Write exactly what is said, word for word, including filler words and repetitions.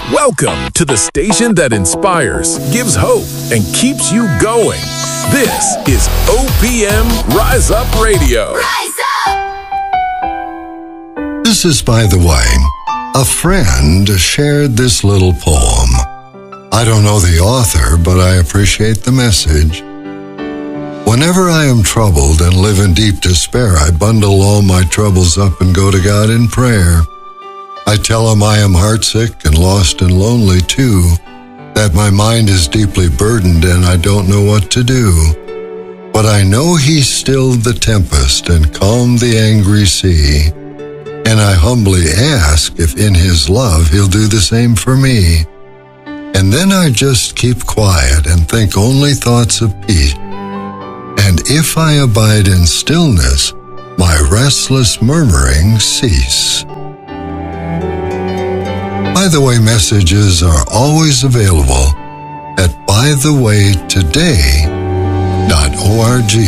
Welcome to the station that inspires, gives hope, and keeps you going. This is O P M Rise Up Radio. Rise up! This is, by the way, a friend shared this little poem. I don't know the author, but I appreciate the message. Whenever I am troubled and live in deep despair, I bundle all my troubles up and go to God in prayer. I tell him I am heartsick and lost and lonely too, that my mind is deeply burdened and I don't know what to do. But I know he stilled the tempest and calmed the angry sea, and I humbly ask if in his love he'll do the same for me. And then I just keep quiet and think only thoughts of peace. And if I abide in stillness, my restless murmurings cease. By the Way messages are always available at by the way today dot org.